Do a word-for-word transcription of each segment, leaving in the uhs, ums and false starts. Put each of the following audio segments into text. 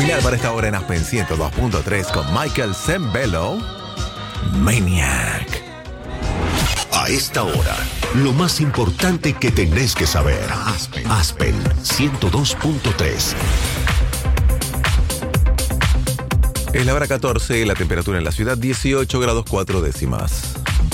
Final para esta hora en Aspen ciento dos punto tres con Michael Sembello, Maniac. A esta hora, lo más importante que tenés que saber. Aspen, Aspen ciento dos punto tres. Es la hora catorce, la temperatura en la ciudad dieciocho grados cuatro décimas.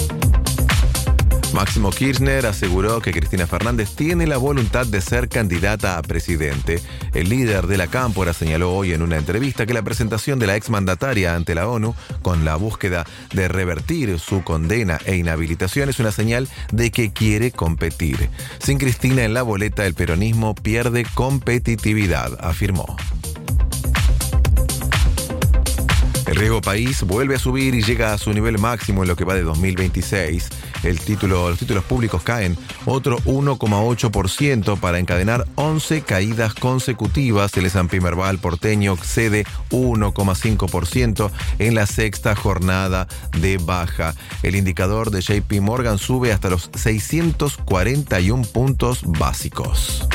Máximo Kirchner aseguró que Cristina Fernández tiene la voluntad de ser candidata a presidente. El líder de la Cámpora señaló hoy en una entrevista que la presentación de la exmandataria ante la ONU con la búsqueda de revertir su condena e inhabilitación es una señal de que quiere competir. Sin Cristina en la boleta, el peronismo pierde competitividad, afirmó. El riesgo país vuelve a subir y llega a su nivel máximo en lo que va de dos mil veintiséis. El título, los títulos públicos caen otro uno coma ocho por ciento para encadenar once caídas consecutivas. El S and P Merval porteño cede uno coma cinco por ciento en la sexta jornada de baja. El indicador de J P Morgan sube hasta los seiscientos cuarenta y uno puntos básicos.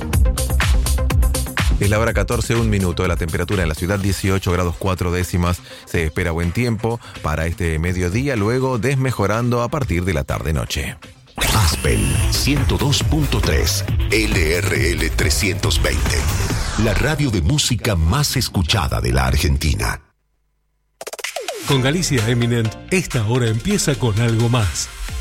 Es la hora catorce, un minuto. La temperatura en la ciudad dieciocho grados cuatro décimas. Se espera buen tiempo para este mediodía, luego desmejorando a partir de la tarde-noche. Aspen ciento dos punto tres, L R L trescientos veinte. La radio de música más escuchada de la Argentina. Con Galicia Eminent, esta hora empieza con algo más.